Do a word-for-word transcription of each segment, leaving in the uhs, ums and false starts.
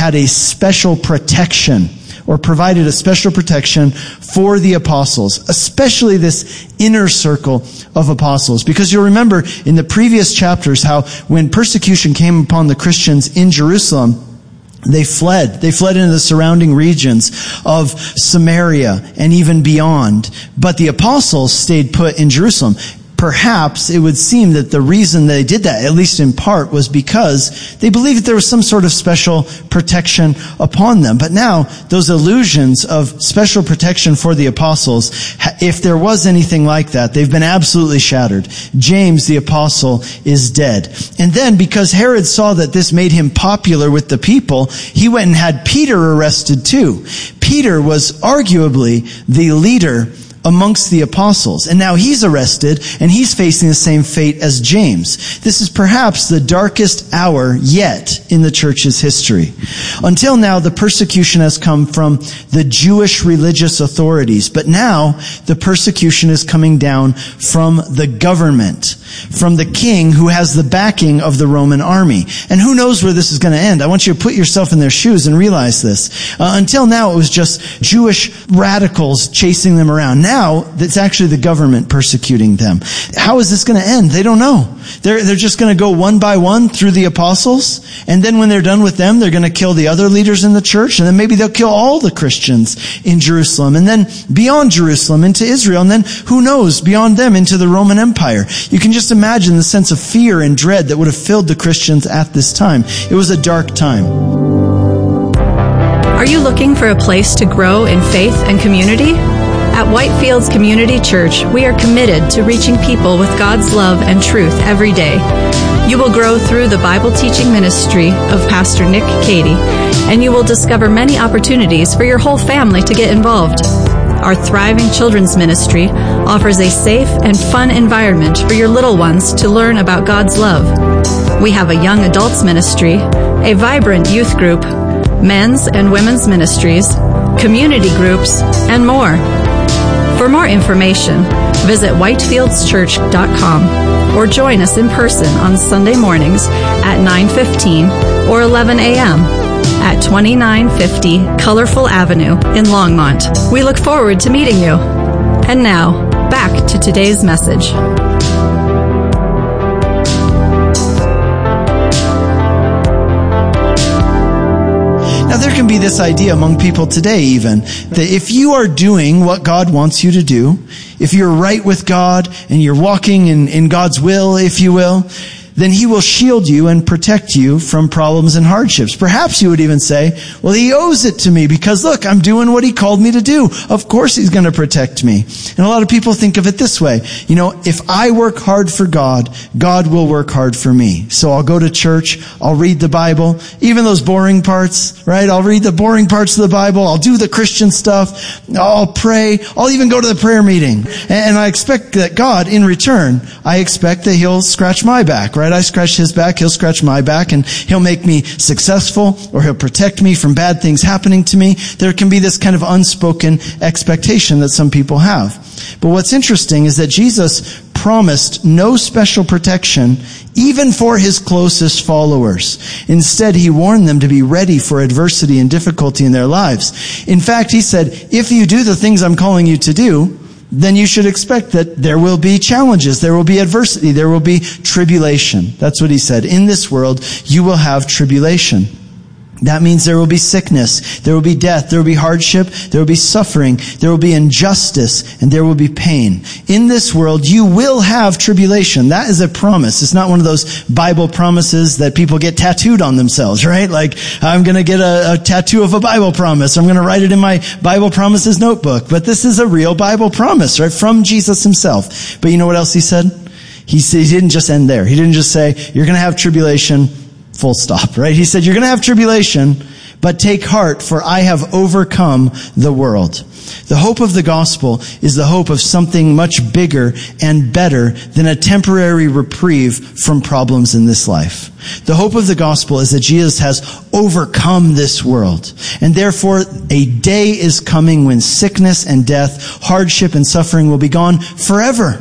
had a special protection, or provided a special protection for the apostles, especially this inner circle of apostles. Because you'll remember in the previous chapters how when persecution came upon the Christians in Jerusalem, they fled. They fled into the surrounding regions of Samaria and even beyond. But the apostles stayed put in Jerusalem. Perhaps it would seem that the reason they did that, at least in part, was because they believed that there was some sort of special protection upon them. But now, those illusions of special protection for the apostles, if there was anything like that, they've been absolutely shattered. James, the apostle, is dead. And then, because Herod saw that this made him popular with the people, he went and had Peter arrested too. Peter was arguably the leader amongst the apostles. And now he's arrested, and he's facing the same fate as James. This is perhaps the darkest hour yet in the church's history. Until now, the persecution has come from the Jewish religious authorities, but now the persecution is coming down from the government, from the king who has the backing of the Roman army. And who knows where this is going to end? I want you to put yourself in their shoes and realize this. Uh, until now, it was just Jewish radicals chasing them around. Now, Now, it's actually the government persecuting them. How is this going to end? They don't know. They're, they're just going to go one by one through the apostles, and then when they're done with them, they're going to kill the other leaders in the church, and then maybe they'll kill all the Christians in Jerusalem, and then beyond Jerusalem into Israel, and then who knows, beyond them into the Roman Empire. You can just imagine the sense of fear and dread that would have filled the Christians at this time. It was a dark time. Are you looking for a place to grow in faith and community? At Whitefields Community Church, we are committed to reaching people with God's love and truth every day. You will grow through the Bible teaching ministry of Pastor Nick Cady, and you will discover many opportunities for your whole family to get involved. Our thriving children's ministry offers a safe and fun environment for your little ones to learn about God's love. We have a young adults ministry, a vibrant youth group, men's and women's ministries, community groups, and more. For more information, visit whitefields church dot com or join us in person on Sunday mornings at nine fifteen or eleven a.m. at twenty-nine fifty Colorful Avenue in Longmont. We look forward to meeting you. And now, back to today's message. Now, there can be this idea among people today even, that if you are doing what God wants you to do, if you're right with God and you're walking in, in God's will, if you will, then He will shield you and protect you from problems and hardships. Perhaps you would even say, well, He owes it to me because look, I'm doing what He called me to do. Of course He's going to protect me. And a lot of people think of it this way. You know, if I work hard for God, God will work hard for me. So I'll go to church, I'll read the Bible, even those boring parts, right? I'll read the boring parts of the Bible, I'll do the Christian stuff, I'll pray, I'll even go to the prayer meeting. And I expect that God, in return, I expect that He'll scratch my back, right? I scratch His back, He'll scratch my back, and He'll make me successful, or He'll protect me from bad things happening to me. There can be this kind of unspoken expectation that some people have. But what's interesting is that Jesus promised no special protection even for His closest followers. Instead, He warned them to be ready for adversity and difficulty in their lives. In fact, He said, if you do the things I'm calling you to do, then you should expect that there will be challenges, there will be adversity, there will be tribulation. That's what He said. In this world, you will have tribulation. That means there will be sickness, there will be death, there will be hardship, there will be suffering, there will be injustice, and there will be pain. In this world, you will have tribulation. That is a promise. It's not one of those Bible promises that people get tattooed on themselves, right? Like, I'm going to get a, a tattoo of a Bible promise. I'm going to write it in my Bible promises notebook. But this is a real Bible promise, right? From Jesus Himself. But you know what else He said? He said, He didn't just end there. He didn't just say, you're going to have tribulation, full stop, right? He said, you're going to have tribulation, but take heart, for I have overcome the world. The hope of the gospel is the hope of something much bigger and better than a temporary reprieve from problems in this life. The hope of the gospel is that Jesus has overcome this world. And therefore, a day is coming when sickness and death, hardship and suffering will be gone forever.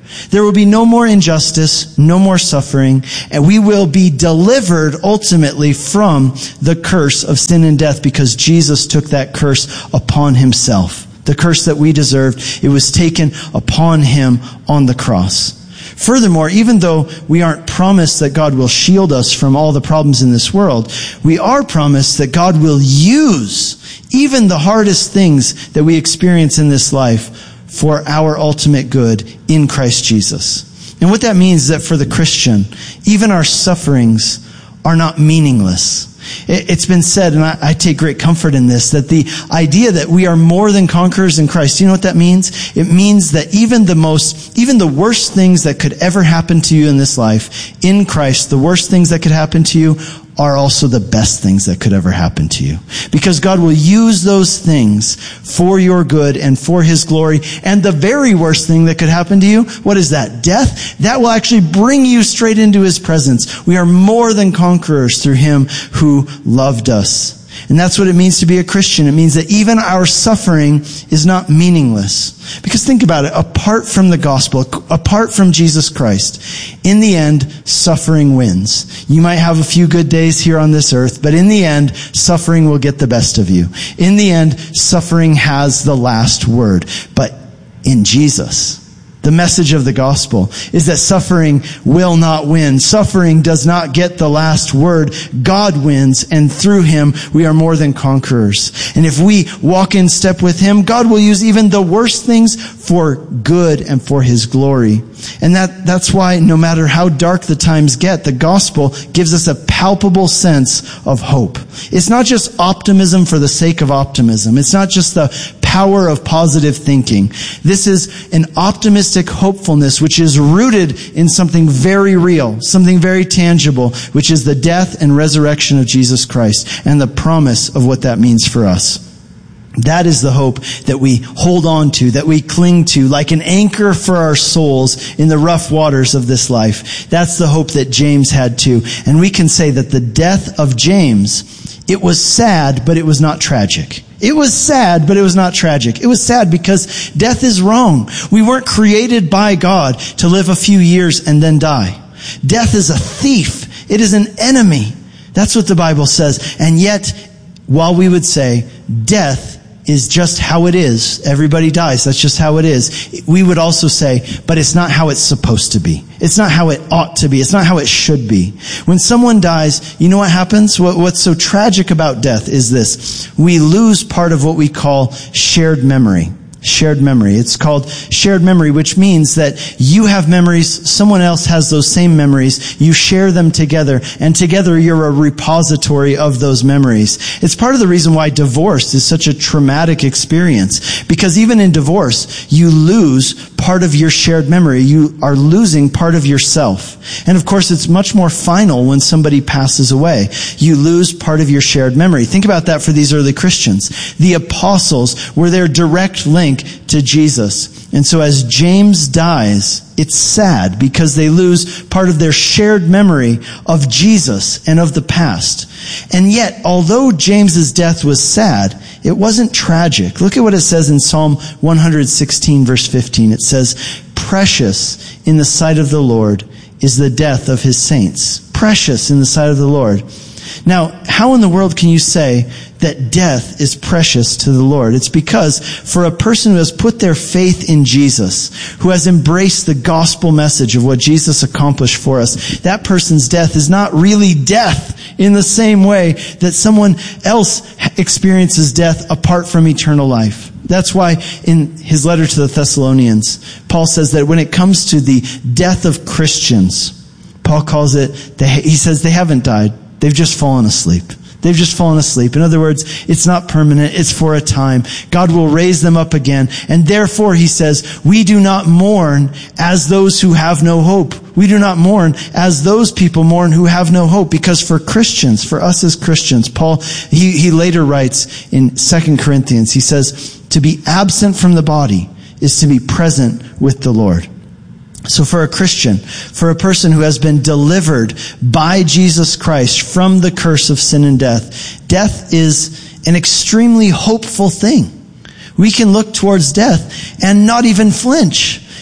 There will be no more injustice, no more suffering, and we will be delivered ultimately from the curse of sin and death because Jesus took that curse upon himself. The curse that we deserved, it was taken upon him on the cross. Furthermore, even though we aren't promised that God will shield us from all the problems in this world, we are promised that God will use even the hardest things that we experience in this life for our ultimate good in Christ Jesus. And what that means is that for the Christian, even our sufferings are not meaningless. It's been said, and I, I take great comfort in this, that the idea that we are more than conquerors in Christ, you know what that means? It means that even the most, even the worst things that could ever happen to you in this life, in Christ, the worst things that could happen to you are also the best things that could ever happen to you. Because God will use those things for your good and for his glory. And the very worst thing that could happen to you, what is that? Death? That will actually bring you straight into his presence. We are more than conquerors through him who loved us. And that's what it means to be a Christian. It means that even our suffering is not meaningless. Because think about it, apart from the gospel, apart from Jesus Christ, in the end, suffering wins. You might have a few good days here on this earth, but in the end, suffering will get the best of you. In the end, suffering has the last word. But in Jesus, the message of the gospel is that suffering will not win. Suffering does not get the last word. God wins, and through him we are more than conquerors. And if we walk in step with him, God will use even the worst things for good and for his glory. And that, that's why no matter how dark the times get, the gospel gives us a palpable sense of hope. It's not just optimism for the sake of optimism. It's not just the power of positive thinking. This is an optimistic hopefulness which is rooted in something very real, something very tangible, which is the death and resurrection of Jesus Christ and the promise of what that means for us. That is the hope that we hold on to, that we cling to, like an anchor for our souls in the rough waters of this life. That's the hope that James had too. And we can say that the death of James, it was sad, but it was not tragic. It was sad, but it was not tragic. It was sad because death is wrong. We weren't created by God to live a few years and then die. Death is a thief. It is an enemy. That's what the Bible says. And yet, while we would say death is just how it is, everybody dies, that's just how it is, we would also say, but it's not how it's supposed to be. It's not how it ought to be. It's not how it should be. When someone dies, you know what happens? What, what's so tragic about death is this. We lose part of what we call shared memory. Shared memory. It's called shared memory, which means that you have memories, someone else has those same memories, you share them together, and together you're a repository of those memories. It's part of the reason why divorce is such a traumatic experience, because even in divorce, you lose part of your shared memory. You are losing part of yourself. And of course, it's much more final when somebody passes away. You lose part of your shared memory. Think about that for these early Christians. The apostles were their direct link to Jesus. And so as James dies, it's sad because they lose part of their shared memory of Jesus and of the past. And yet, although James's death was sad, it wasn't tragic. Look at what it says in Psalm one sixteen, verse fifteen. It says, "Precious in the sight of the Lord is the death of his saints." Precious in the sight of the Lord. Now, how in the world can you say that death is precious to the Lord? It's because for a person who has put their faith in Jesus, who has embraced the gospel message of what Jesus accomplished for us, that person's death is not really death in the same way that someone else experiences death apart from eternal life. That's why in his letter to the Thessalonians, Paul says that when it comes to the death of Christians, Paul calls it, he says they haven't died. They've just fallen asleep. They've just fallen asleep. In other words, it's not permanent. It's for a time. God will raise them up again. And therefore, he says, we do not mourn as those who have no hope. We do not mourn as those people mourn who have no hope. Because for Christians, for us as Christians, Paul, he, he later writes in Second Corinthians, he says, to be absent from the body is to be present with the Lord. So for a Christian, for a person who has been delivered by Jesus Christ from the curse of sin and death, death is an extremely hopeful thing. We can look towards death and not even flinch.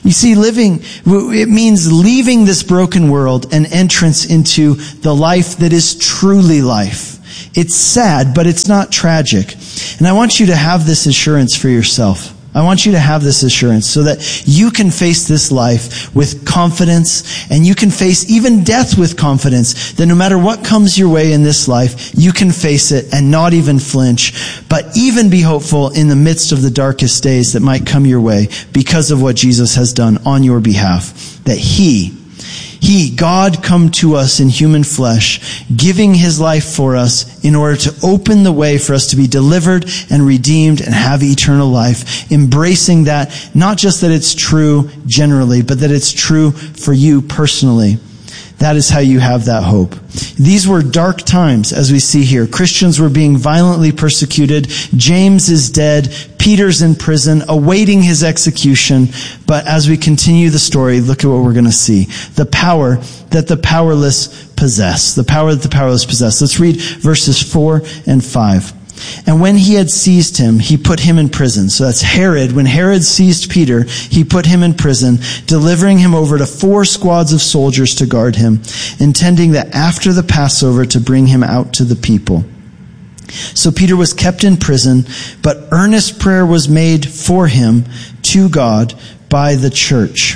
You see, living, it means leaving this broken world and entrance into the life that is truly life. It's sad, but it's not tragic. And I want you to have this assurance for yourself. I want you to have this assurance so that you can face this life with confidence, and you can face even death with confidence, that no matter what comes your way in this life, you can face it and not even flinch, but even be hopeful in the midst of the darkest days that might come your way because of what Jesus has done on your behalf. That He He, God, come to us in human flesh, giving His life for us in order to open the way for us to be delivered and redeemed and have eternal life. Embracing that, not just that it's true generally, but that it's true for you personally. That is how you have that hope. These were dark times, as we see here. Christians were being violently persecuted. James is dead. Peter's in prison, awaiting his execution. But as we continue the story, look at what we're going to see. The power that the powerless possess. The power that the powerless possess. Let's read verses four and five. And when he had seized him, he put him in prison. So that's Herod. When Herod seized Peter, he put him in prison, delivering him over to four squads of soldiers to guard him, intending that after the Passover to bring him out to the people. So Peter was kept in prison, but earnest prayer was made for him to God by the church.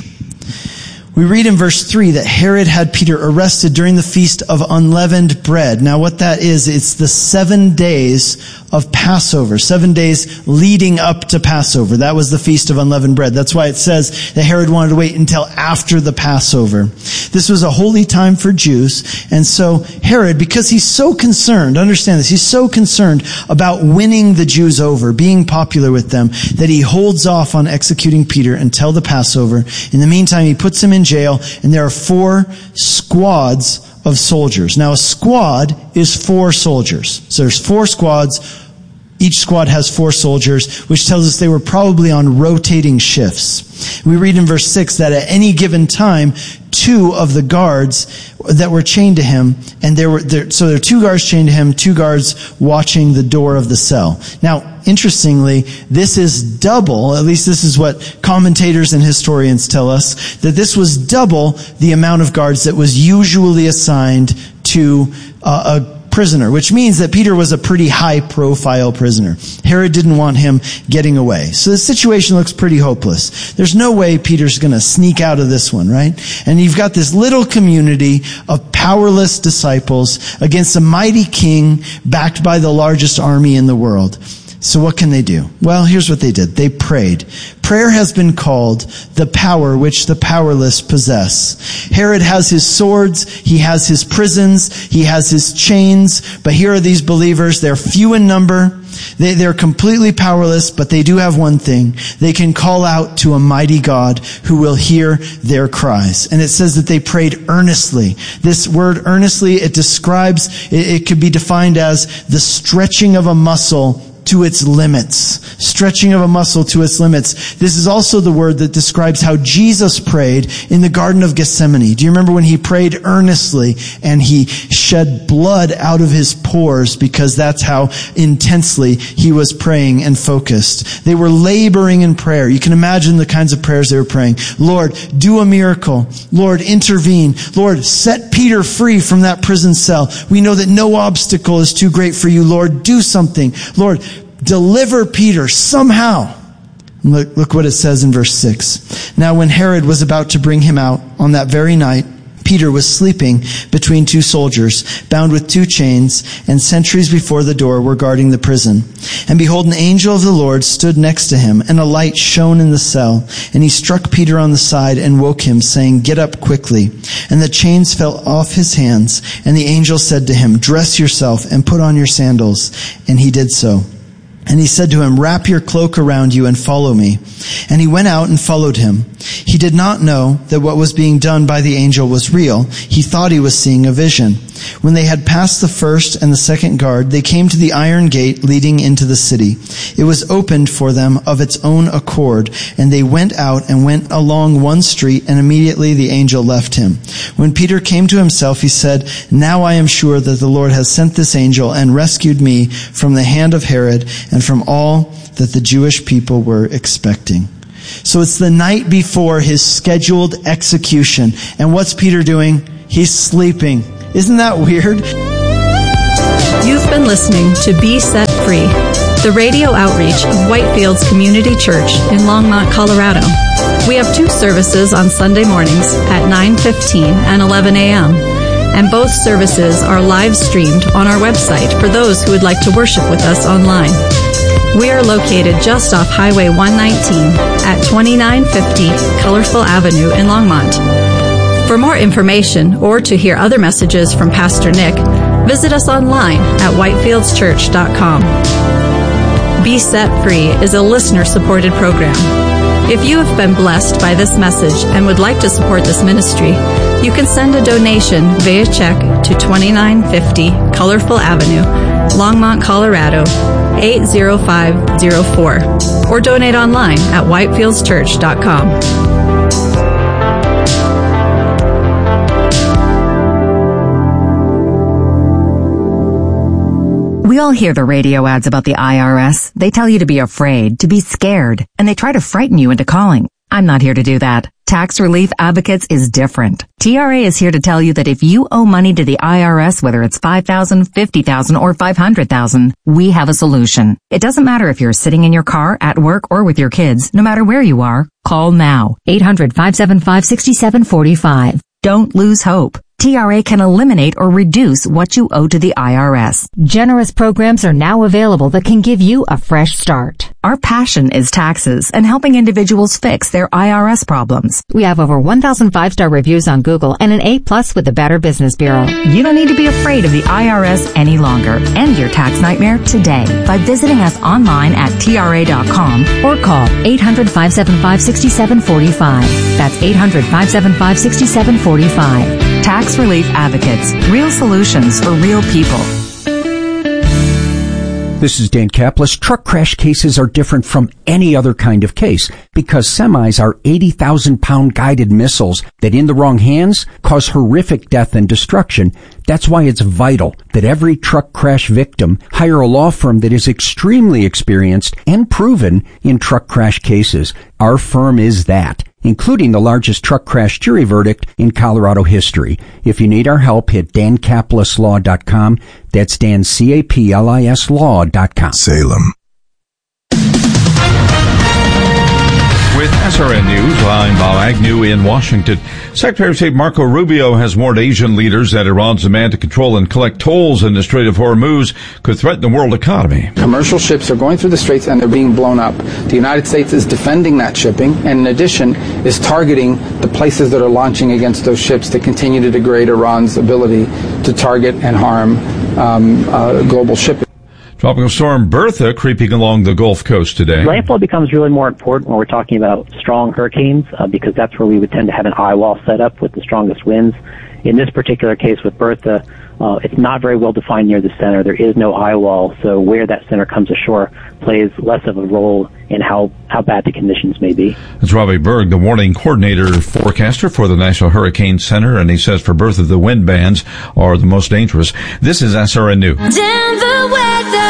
We read in verse three that Herod had Peter arrested during the Feast of Unleavened Bread. Now what that is, it's the seven days of Passover, seven days leading up to Passover. That was the Feast of Unleavened Bread. That's why it says that Herod wanted to wait until after the Passover. This was a holy time for Jews. And so Herod, because he's so concerned, understand this, he's so concerned about winning the Jews over, being popular with them, that he holds off on executing Peter until the Passover. In the meantime, he puts him in jail, and there are four squads of soldiers. Now, a squad is four soldiers. So there's four squads. Each squad has four soldiers, which tells us they were probably on rotating shifts. We read in verse six that at any given time, two of the guards that were chained to him, and there were there, so there are two guards chained to him, two guards watching the door of the cell. Now, interestingly, this is double, at least this is what commentators and historians tell us, that this was double the amount of guards that was usually assigned to uh, a prisoner, which means that Peter was a pretty high-profile prisoner. Herod didn't want him getting away. So the situation looks pretty hopeless. There's no way Peter's going to sneak out of this one, right? And you've got this little community of powerless disciples against a mighty king backed by the largest army in the world. So what can they do? Well, here's what they did. They prayed. Prayer has been called the power which the powerless possess. Herod has his swords, he has his prisons, he has his chains, but here are these believers. They're few in number. They, they're completely powerless, but they do have one thing. They can call out to a mighty God who will hear their cries. And it says that they prayed earnestly. This word earnestly, it describes, it, it could be defined as the stretching of a muscle to its limits. Stretching of a muscle to its limits. This is also the word that describes how Jesus prayed in the Garden of Gethsemane. Do you remember when he prayed earnestly and he shed blood out of his pores because that's how intensely he was praying and focused? They were laboring in prayer. You can imagine the kinds of prayers they were praying. Lord, do a miracle. Lord, intervene. Lord, set Peter free from that prison cell. We know that no obstacle is too great for you. Lord, do something. Lord, deliver Peter somehow. Look, look what it says in verse six. Now when Herod was about to bring him out on that very night, Peter was sleeping between two soldiers, bound with two chains, and sentries before the door were guarding the prison. And behold, an angel of the Lord stood next to him, and a light shone in the cell. And he struck Peter on the side and woke him, saying, "Get up quickly." And the chains fell off his hands, and the angel said to him, "Dress yourself and put on your sandals." And he did so. And he said to him, "Wrap your cloak around you and follow me." And he went out and followed him. He did not know that what was being done by the angel was real. He thought he was seeing a vision. When they had passed the first and the second guard, they came to the iron gate leading into the city. It was opened for them of its own accord, and they went out and went along one street, and immediately the angel left him. When Peter came to himself, he said, "Now I am sure that the Lord has sent this angel and rescued me from the hand of Herod and from all that the Jewish people were expecting." So it's the night before his scheduled execution. And what's Peter doing? He's sleeping. Isn't that weird? You've been listening to Be Set Free, the radio outreach of Whitefields Community Church in Longmont, Colorado. We have two services on Sunday mornings at nine fifteen and eleven a.m., and both services are live streamed on our website for those who would like to worship with us online. We are located just off Highway one nineteen at twenty-nine fifty Colorful Avenue in Longmont. For more information or to hear other messages from Pastor Nick, visit us online at whitefields church dot com. Be Set Free is a listener-supported program. If you have been blessed by this message and would like to support this ministry, you can send a donation via check to twenty-nine fifty Colorful Avenue, Longmont, Colorado, eight zero five zero four, or donate online at whitefields church dot com. We all hear the radio ads about the I R S. They tell you to be afraid, to be scared, and they try to frighten you into calling. I'm not here to do that. Tax Relief Advocates is different. T R A is here to tell you that if you owe money to the I R S, whether it's five thousand dollars, fifty thousand dollars, or five hundred thousand dollars, we have a solution. It doesn't matter if you're sitting in your car, at work, or with your kids. No matter where you are, call now. eight hundred, five seven five, six seven four five. Don't lose hope. T R A can eliminate or reduce what you owe to the I R S. Generous programs are now available that can give you a fresh start. Our passion is taxes and helping individuals fix their I R S problems. We have over one thousand five-star reviews on Google and an A plus with the Better Business Bureau. You don't need to be afraid of the I R S any longer. End your tax nightmare today by visiting us online at T R A dot com or call eight hundred, five seven five, six seven four five. That's eight hundred, five seven five, six seven four five. Tax Relief Advocates. Real solutions for real people. This is Dan Kaplis. Truck crash cases are different from any other kind of case because semis are eighty thousand pound guided missiles that in the wrong hands cause horrific death and destruction. That's why it's vital that every truck crash victim hire a law firm that is extremely experienced and proven in truck crash cases. Our firm is that, including the largest truck crash jury verdict in Colorado history. If you need our help, hit dan kaplis law dot com. That's Dan, C A P L I S law dot com. Salem. With S R N News, I'm Bob Agnew in Washington. Secretary of State Marco Rubio has warned Asian leaders that Iran's demand to control and collect tolls in the Strait of Hormuz could threaten the world economy. Commercial ships are going through the straits and they're being blown up. The United States is defending that shipping and in addition is targeting the places that are launching against those ships to continue to degrade Iran's ability to target and harm um, uh, global shipping. Tropical storm Bertha creeping along the Gulf Coast today. Landfall becomes really more important when we're talking about strong hurricanes uh, because that's where we would tend to have an eye wall set up with the strongest winds. In this particular case with Bertha, uh, it's not very well defined near the center. There is no eye wall, so where that center comes ashore plays less of a role in how, how bad the conditions may be. That's Robbie Berg, the warning coordinator forecaster for the National Hurricane Center, and he says for Bertha, the wind bands are the most dangerous. This is S R N News. Denver weather.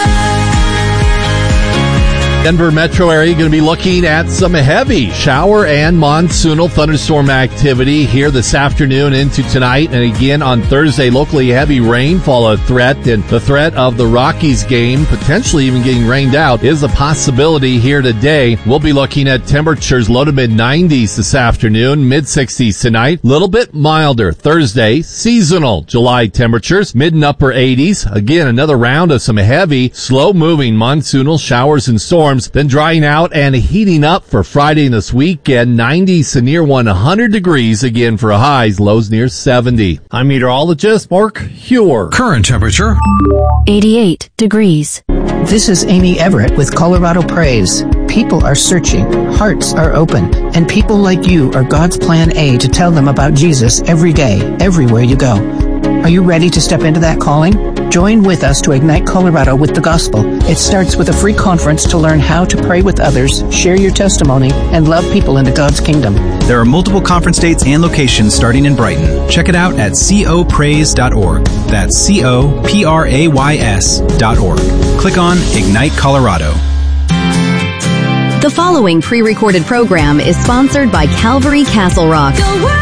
Denver metro area going to be looking at some heavy shower and monsoonal thunderstorm activity here this afternoon into tonight. And again on Thursday, locally heavy rainfall a threat. And the threat of the Rockies game potentially even getting rained out is a possibility here today. We'll be looking at temperatures low to mid nineties this afternoon, mid sixties tonight. Little bit milder Thursday. Seasonal July temperatures, mid and upper eighties. Again, another round of some heavy, slow moving monsoonal showers and storms. Then drying out and heating up for Friday and this weekend. nineties to near one hundred degrees again for highs, lows near seventy. I'm meteorologist Mark Huer. Current temperature eighty-eight degrees. This is Amy Everett with Colorado Praise. People are searching, hearts are open, and people like you are God's plan A to tell them about Jesus every day, everywhere you go. Are you ready to step into that calling? Join with us to ignite Colorado with the gospel. It starts with a free conference to learn how to pray with others, share your testimony, and love people into God's kingdom. There are multiple conference dates and locations starting in Brighton. Check it out at co praise dot org. That's C O P R A Y S dot org. Click on Ignite Colorado. The The following pre-recorded program is sponsored by Calvary Castle Rock.